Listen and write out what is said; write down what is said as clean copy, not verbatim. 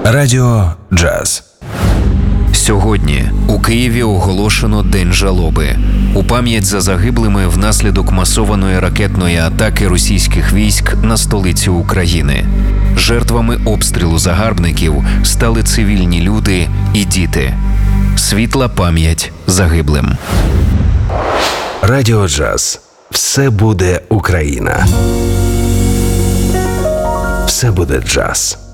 Радіо Джаз. Сьогодні у Києві оголошено День жалоби. У пам'ять за загиблими внаслідок масованої ракетної атаки російських військ на столицю України. Жертвами обстрілу загарбників стали цивільні люди і діти. Світла пам'ять загиблим. Радіо Джаз. Все буде Україна. Все буде джаз.